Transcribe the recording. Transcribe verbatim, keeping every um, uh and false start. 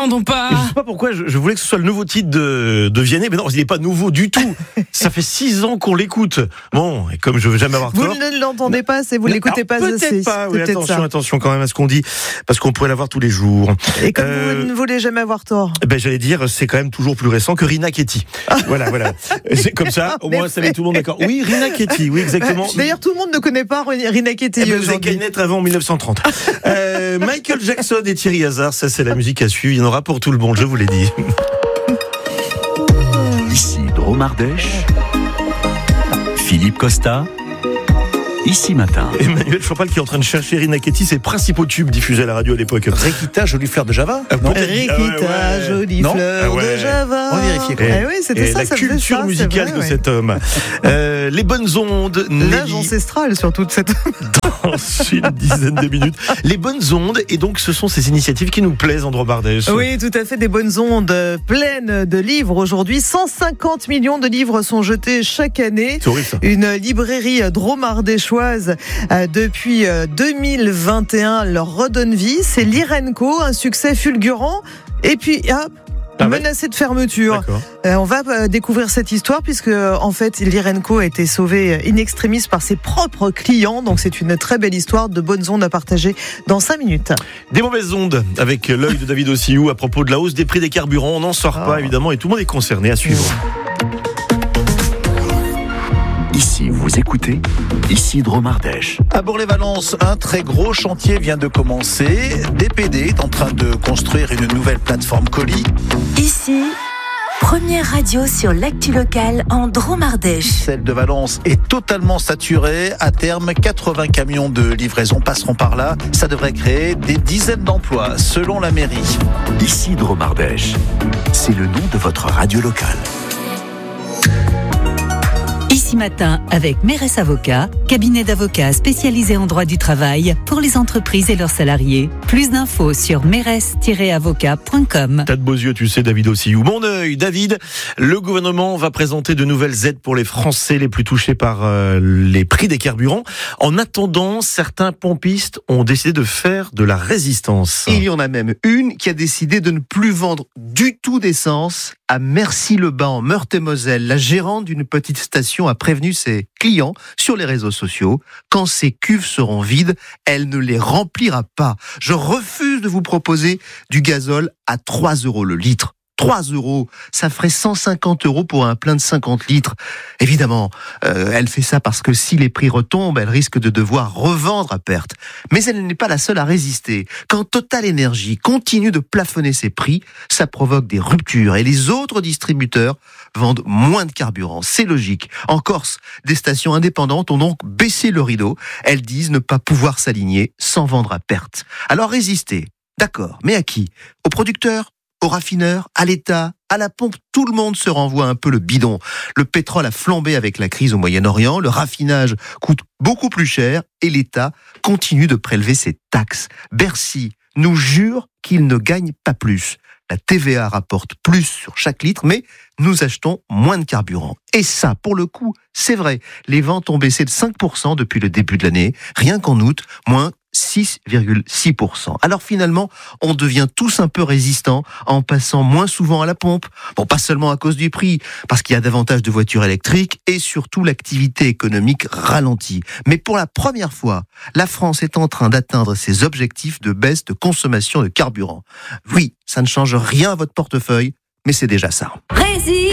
n'entendons pas. Et je sais pas pourquoi, je, je voulais que ce soit le nouveau titre de, de Vianney, mais non, il n'est pas nouveau du tout. Ça fait six ans qu'on l'écoute. Bon, et comme je veux jamais avoir Vous tort. ne l'entendez pas, c'est vous ne l'écoutez Alors, pas peut-être assez. pas, oui, C'est peut-être attention, ça. attention quand même à ce qu'on dit, parce qu'on pourrait l'avoir tous les jours. Et comme Euh, vous ne voulez jamais avoir tort. Ben, j'allais dire, c'est quand même toujours plus récent que Rina Ketty. Voilà, voilà. C'est comme ça, au moins, ça met tout le monde d'accord. Oui, Rina Ketty, oui, exactement. D'ailleurs, tout le monde ne connaît pas Rina Ketty. Eh ben, vous avez qu'à naître avant mille neuf cent trente. euh, Michael Jackson et Thierry Hazard, ça c'est la musique à suivre. Il y en aura pour tout le monde, je vous l'ai dit. Ici Dromardèche, Philippe Costa, Ici Matin. Emmanuel Chopal qui est en train de chercher Rina Ketty, ses principaux tubes diffusés à la radio à l'époque. Rikita, jolie fleur de Java. Ah, peut-être- Rikita, ah, ouais, ouais. jolie Non fleur Ah, ouais. de Java. On va vérifier, quoi. Et, Eh oui, c'était et ça, la ça faisait culture ça, c'est musicale vrai, de ouais. cet homme. Euh, les bonnes ondes, L'âge Nelly, ancestral sur toute cette. dans une dizaine de minutes. Les bonnes ondes, et donc ce sont ces initiatives qui nous plaisent en Dromardèche. Oui, tout à fait, des bonnes ondes pleines de livres aujourd'hui. cent cinquante millions de livres sont jetés chaque année. C'est horrible ça. Une librairie dromardéchoise euh, depuis euh, deux mille vingt et un leur redonne vie. C'est l'Irenco, un succès fulgurant. Et puis, hop, Ah ouais. menacé de fermeture. D'accord. Euh, on va euh, découvrir cette histoire puisque euh, en fait l'Irenco a été sauvé in extremis par ses propres clients. Donc c'est une très belle histoire de bonnes ondes à partager dans cinq minutes. Des mauvaises ondes avec l'œil de David Ossiou à propos de la hausse des prix des carburants. On n'en sort Ah. pas évidemment et tout le monde est concerné. À suivre. Ici vous écoutez, Ici Dromardèche. À Bourg-les-Valence, un très gros chantier vient de commencer. D P D est en train de construire une nouvelle plateforme colis. Ici, première radio sur l'actu locale en Dromardèche. Celle de Valence est totalement saturée. À terme, quatre-vingts camions de livraison passeront par là. Ça devrait créer des dizaines d'emplois, selon la mairie. Ici Dromardèche. C'est le nom de votre radio locale. Ici Matin avec Mérès Avocat, cabinet d'avocats spécialisé en droit du travail pour les entreprises et leurs salariés. Plus d'infos sur mérès tiret avocat point com. T'as de beaux yeux, tu sais, David Ossiou. Mon œil, David, le gouvernement va présenter de nouvelles aides pour les Français les plus touchés par euh, les prix des carburants. En attendant, certains pompistes ont décidé de faire de la résistance. Il y en a même une qui a décidé de ne plus vendre du tout d'essence à Mercy-le-Bas en Meurthe-et-Moselle. La gérante d'une petite station a prévenu ses clients sur les réseaux sociaux. Quand ces cuves seront vides, elle ne les remplira pas. Je refuse de vous proposer du gazole à trois euros le litre. trois euros, ça ferait cent cinquante euros pour un plein de cinquante litres. Évidemment, euh, elle fait ça parce que si les prix retombent, elle risque de devoir revendre à perte. Mais elle n'est pas la seule à résister. Quand Total Energy continue de plafonner ses prix, ça provoque des ruptures et les autres distributeurs vendent moins de carburant. C'est logique. En Corse, des stations indépendantes ont donc baissé le rideau. Elles disent ne pas pouvoir s'aligner sans vendre à perte. Alors résistez. D'accord, mais à qui ? Aux producteurs ? Aux raffineurs, à l'État, à la pompe, tout le monde se renvoie un peu le bidon. Le pétrole a flambé avec la crise au Moyen-Orient, le raffinage coûte beaucoup plus cher et l'État continue de prélever ses taxes. Bercy nous jure qu'il ne gagne pas plus. La T V A rapporte plus sur chaque litre, mais nous achetons moins de carburant. Et ça, pour le coup, c'est vrai. Les ventes ont baissé de cinq pour cent depuis le début de l'année. Rien qu'en août, moins six virgule six pour cent. Alors finalement, on devient tous un peu résistants en passant moins souvent à la pompe. Bon, pas seulement à cause du prix, parce qu'il y a davantage de voitures électriques et surtout l'activité économique ralentit. Mais pour la première fois, la France est en train d'atteindre ses objectifs de baisse de consommation de carburant. Oui, ça ne change rien à votre portefeuille, mais c'est déjà ça. Résiste.